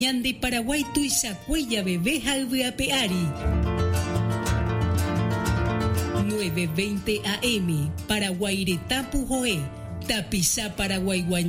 Yande Paraguay Tuisacuella Bebé Alveapeari. 9:20 AM. Paraguairetapu Joé. Tapizá Paraguay